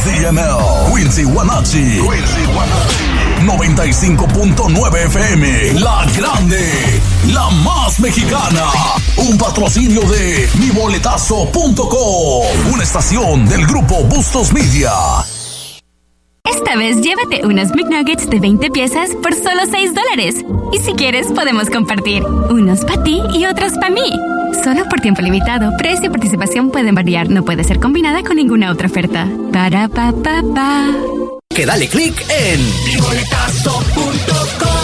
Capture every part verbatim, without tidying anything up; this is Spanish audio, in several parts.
C M L, Quincy Guanacci, noventa y cinco punto nueve F M, La Grande, la más mexicana. Un patrocinio de mi boletazo punto com, una estación del grupo Bustos Media. Esta vez llévate unos McNuggets de veinte piezas por solo seis dólares. Y si quieres, podemos compartir. Unos para ti y otros para mí. Solo por tiempo limitado. Precio y participación pueden variar. No puede ser combinada con ninguna otra oferta. Para pa pa pa. Que dale click en mi boletazo punto com.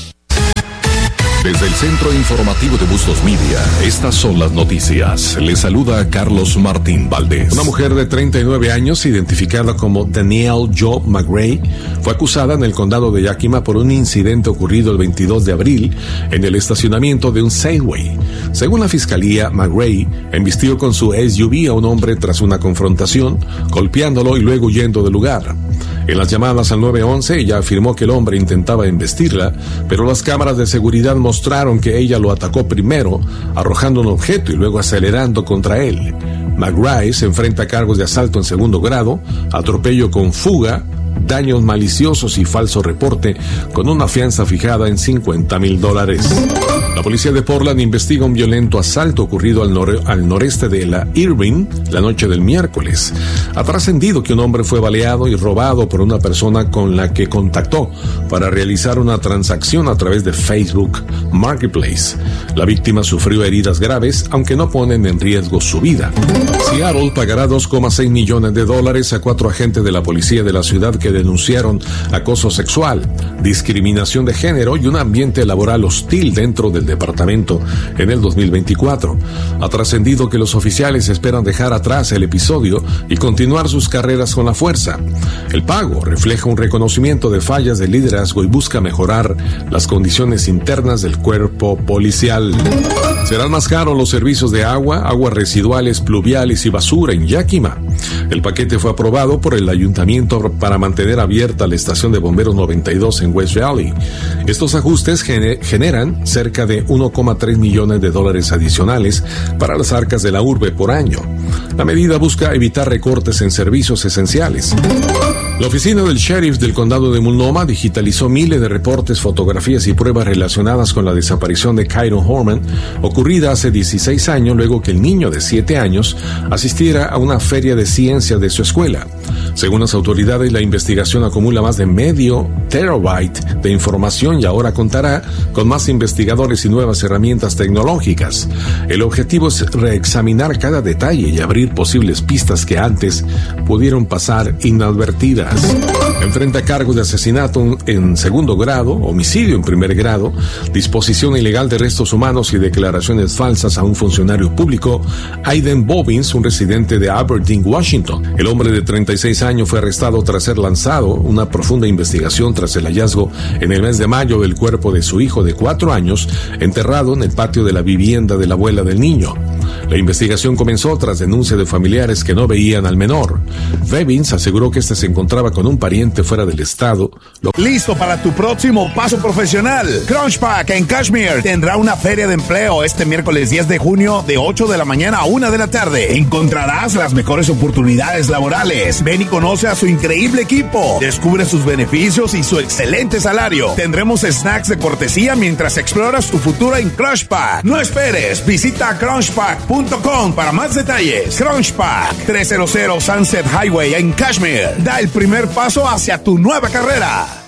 Desde el Centro Informativo de Bustos Media, estas son las noticias. Les saluda Carlos Martín Valdés. Una mujer de treinta y nueve años, identificada como Danielle Jo McRae, fue acusada en el condado de Yakima por un incidente ocurrido el veintidós de abril en el estacionamiento de un Safeway. Según la fiscalía, McRae embistió con su S U V a un hombre tras una confrontación, golpeándolo y luego huyendo del lugar. En las llamadas al nueve once, ella afirmó que el hombre intentaba embestirla, pero las cámaras de seguridad mostraron que ella lo atacó primero, arrojando un objeto y luego acelerando contra él. McRae se enfrenta a cargos de asalto en segundo grado, atropello con fuga, daños maliciosos y falso reporte, con una fianza fijada en cincuenta mil dólares. La policía de Portland investiga un violento asalto ocurrido al, nor- al noreste de la Irving la noche del miércoles. Ha trascendido que un hombre fue baleado y robado por una persona con la que contactó para realizar una transacción a través de Facebook Marketplace. La víctima sufrió heridas graves, aunque no ponen en riesgo su vida. Seattle pagará dos coma seis millones de dólares a cuatro agentes de la policía de la ciudad que denunciaron acoso sexual, discriminación de género y un ambiente laboral hostil dentro del departamento en el dos mil veinticuatro. Ha trascendido que los oficiales esperan dejar atrás el episodio y continuar sus carreras con la fuerza. El pago refleja un reconocimiento de fallas de liderazgo y busca mejorar las condiciones internas del cuerpo policial. Serán más caros los servicios de agua, aguas residuales, pluviales y basura en Yakima. El paquete fue aprobado por el ayuntamiento para mantener abierta la estación de bomberos noventa y dos en West Valley. Estos ajustes gener- generan cerca de uno coma tres millones de dólares adicionales para las arcas de la urbe por año. La medida busca evitar recortes en servicios esenciales. La oficina del sheriff del condado de Multnomah digitalizó miles de reportes, fotografías y pruebas relacionadas con la desaparición de Kyron Horman, ocurrida hace dieciséis años luego que el niño de siete años asistiera a una feria de ciencia de su escuela. Según las autoridades, la investigación acumula más de medio terabyte de información y ahora contará con más investigadores y nuevas herramientas tecnológicas. El objetivo es reexaminar cada detalle y abrir posibles pistas que antes pudieron pasar inadvertidas. Enfrenta cargos de asesinato en segundo grado, homicidio en primer grado, disposición ilegal de restos humanos y declaraciones falsas a un funcionario público. Aiden Bobbins, un residente de Aberdeen, Washington. El hombre de treinta y seis años fue arrestado tras ser lanzado una profunda investigación tras el hallazgo en el mes de mayo del cuerpo de su hijo de cuatro años, enterrado en el patio de la vivienda de la abuela del niño. La investigación comenzó tras denuncia de familiares que no veían al menor. Bevins aseguró que este se encontraba con un pariente fuera del estado. Lo... Listo para tu próximo paso profesional. Crunchpack en Kashmir tendrá una feria de empleo este miércoles diez de junio de ocho de la mañana a una de la tarde. Encontrarás las mejores oportunidades laborales. Ven y conoce a su increíble equipo. Descubre sus beneficios y su excelente salario. Tendremos snacks de cortesía mientras exploras tu futuro en Crunchpack. No esperes, visita crunchpack punto com para más detalles. Crunchpack, trescientos Sunset Highway en Kashmir. Da el primer paso hacia tu nueva carrera.